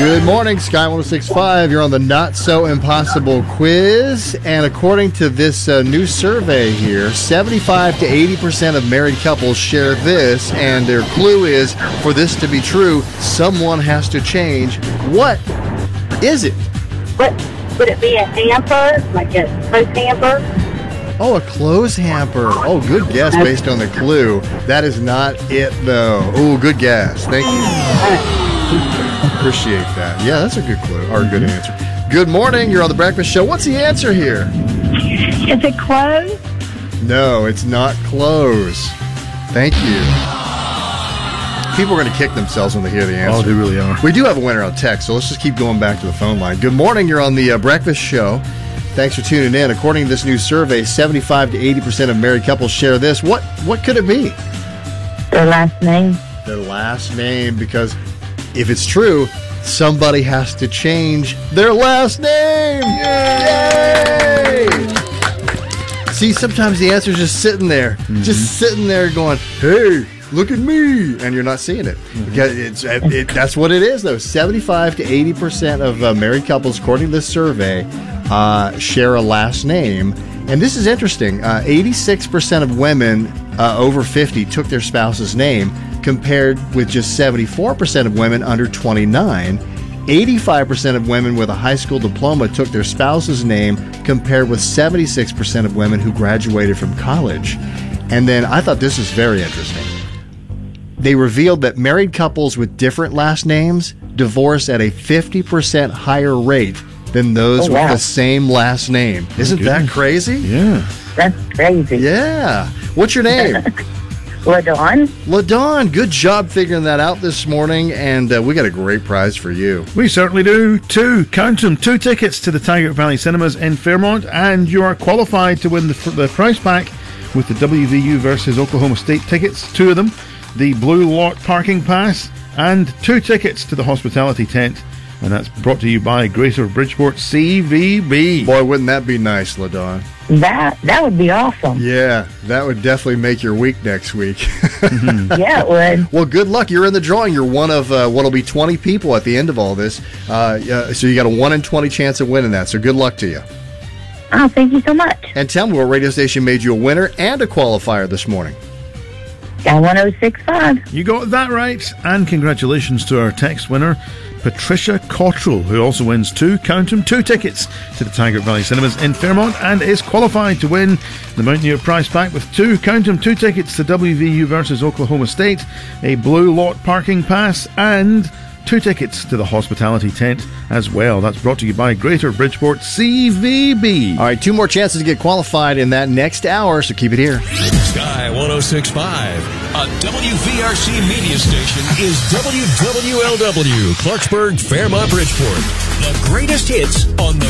Good morning, Sky 106.5. You're on the Not So Impossible quiz. And according to this new survey here, 75 to 80% of married couples share this. And their clue is, for this to be true, someone has to change. What is it? What would it be? A hamper? Like a clothes hamper? Oh, a clothes hamper. Oh, good guess based on the clue. That is not it, though. Oh, good guess. Thank you. Appreciate that. Yeah, that's a good clue, or a good answer. Good morning. You're on The Breakfast Show. What's the answer here? Is it clothes? No, it's not clothes. Thank you. People are going to kick themselves when they hear the answer. Oh, they really are. We do have a winner on text, so let's just keep going back to the phone line. Good morning. You're on The Breakfast Show. Thanks for tuning in. According to this new survey, 75 to 80% of married couples share this. What could it be? Their last name. Their last name, because if it's true, somebody has to change their last name. Yay! See, sometimes the answer is just sitting there, just sitting there going, hey, look at me, and you're not seeing it. Because that's what it is, though. 75 to 80% of married couples, according to this survey, share a last name. And this is interesting. 86% of women over 50 took their spouse's name, compared with just 74% of women under 29. 85% of women with a high school diploma took their spouse's name, compared with 76% of women who graduated from college. And then I thought this was very interesting. They revealed that married couples with different last names divorce at a 50% higher rate than those with the same last name. Isn't that crazy? Yeah. That's crazy. Yeah. What's your name? LaDawn. LaDawn, good job figuring that out this morning, and we got a great prize for you. We certainly do. Two tickets to the Tiger Valley Cinemas in Fairmont, and you are qualified to win the prize pack with the WVU versus Oklahoma State tickets, two of them, the Blue Lot Parking Pass, and 2 tickets to the hospitality tent. And that's brought to you by Greater Bridgeport CVB. Boy, wouldn't that be nice, LaDawn? That would be awesome. Yeah, that would definitely make your week next week. Yeah, it would. Well, good luck. You're in the drawing. You're one of what'll be 20 people at the end of all this. So you got a 1 in 20 chance of winning that. So good luck to you. Oh, thank you so much. And tell me what radio station made you a winner and a qualifier this morning. Sky 106.5. You got that right. And congratulations to our text winner, Patricia Cottrell, who also wins 2 tickets to the Tiger Valley Cinemas in Fairmont and is qualified to win the Mountaineer prize pack with 2 tickets to WVU versus Oklahoma State, a Blue Lot Parking Pass, and 2 tickets to the hospitality tent as well. That's brought to you by Greater Bridgeport CVB. All right, 2 more chances to get qualified in that next hour, so keep it here. Sky 106.5, a WVRC media station, is WWLW, Clarksburg, Fairmont, Bridgeport. The greatest hits on the